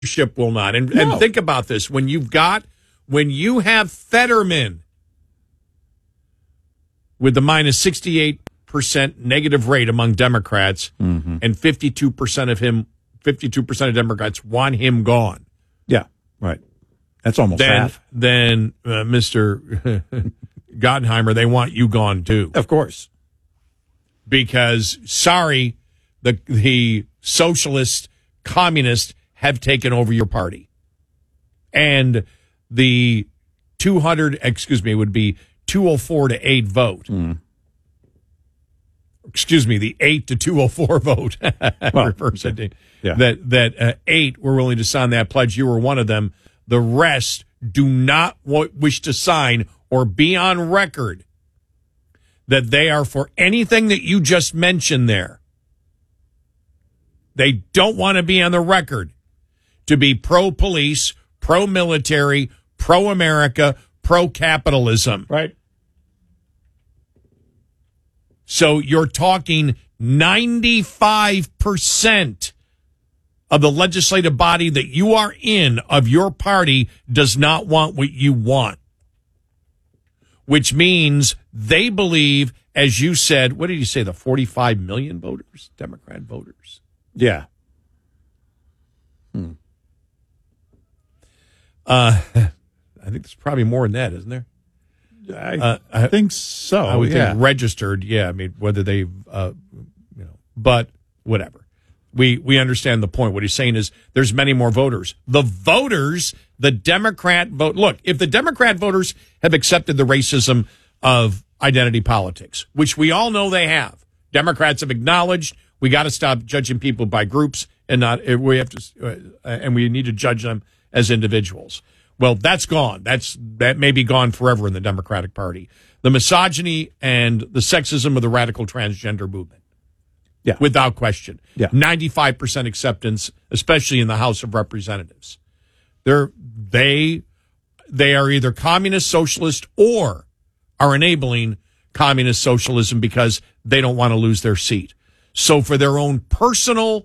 leadership will not. And think about this. When you have Fetterman with the minus 68% negative rate among Democrats, and 52% of Democrats want him gone. Yeah, right. That's almost half. Then Mr. Gottheimer, they want you gone too. Of course. Because, sorry, the socialist communists have taken over your party. And the 204 to 8 vote. Excuse me, the 8 to 204 vote. Reverse it. Yeah. That 8 were willing to sign that pledge. You were one of them. The rest do not wish to sign or be on record that they are for anything that you just mentioned there. They don't want to be on the record to be pro-police, pro-military, pro-America, pro-capitalism. Right. So you're talking 95% of the legislative body that you are in of your party does not want what you want. Which means they believe, as you said, what did you say, the 45 million voters, Democrat voters? Yeah. I think there's probably more than that, isn't there? I think so. I would think registered. Yeah, I mean, whether they, but whatever. We understand the point. What he's saying is there's many more voters. The voters, the Democrat vote. Look, if the Democrat voters have accepted the racism of identity politics, which we all know they have, Democrats have acknowledged we got to stop judging people by groups and we need to judge them as individuals. Well, that's gone. That may be gone forever in the Democratic Party. The misogyny and the sexism of the radical transgender movement. Yeah. Without question. Yeah. 95% acceptance, especially in the House of Representatives. They are either communist socialist or are enabling communist socialism because they don't want to lose their seat. So for their own personal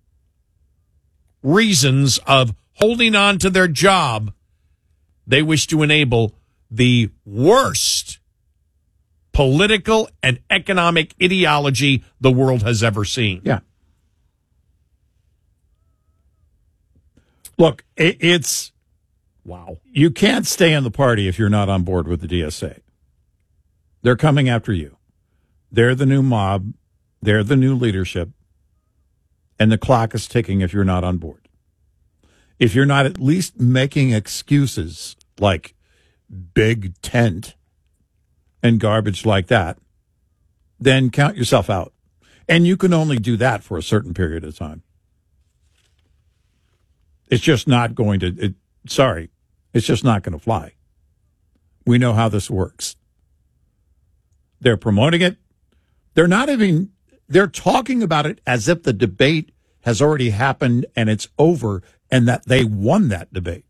reasons of holding on to their job, they wish to enable the worst political and economic ideology the world has ever seen. Yeah. Look, it's... Wow. You can't stay in the party if you're not on board with the DSA. They're coming after you. They're the new mob. They're the new leadership. And the clock is ticking if you're not on board. If you're not at least making excuses like big tent and garbage like that, then count yourself out. And you can only do that for a certain period of time. It's just not going to, it's just not going to fly. We know how this works. They're promoting it. They're talking about it as if the debate has already happened and it's over and that they won that debate.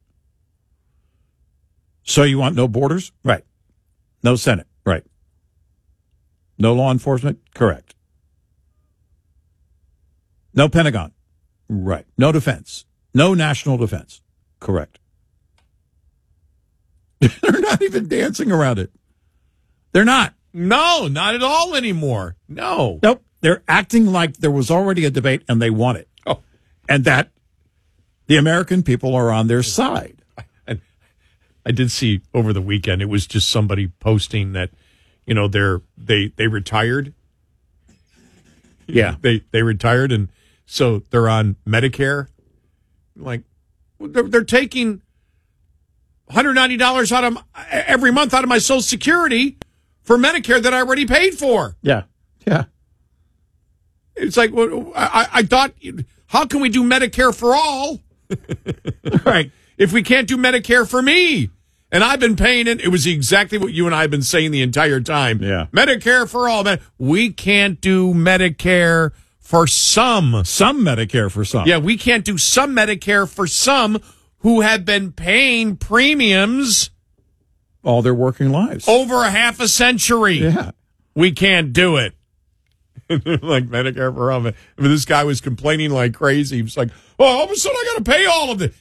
So you want no borders? Right. No Senate? Right. No law enforcement? Correct. No Pentagon? Right. No defense? No national defense? Correct. They're not even dancing around it. They're not. No, not at all anymore. No. Nope. They're acting like there was already a debate and they won it. Oh. And that the American people are on their side. I did see over the weekend, it was just somebody posting that, they retired. Yeah. They retired, and so they're on Medicare. Like, they're taking $190 out of every month out of my Social Security for Medicare that I already paid for. Yeah. Yeah. It's like, I thought, how can we do Medicare for all? Right. If we can't do Medicare for me. And I've been paying it. It was exactly what you and I have been saying the entire time. Yeah. Medicare for all. We can't do Medicare for some. Some Medicare for some. Yeah, we can't do some Medicare for some who have been paying premiums all their working lives. Over a half a century. Yeah. We can't do it. like Medicare for all. I mean, this guy was complaining like crazy. He was like, "Well, all of a sudden I got to pay all of this."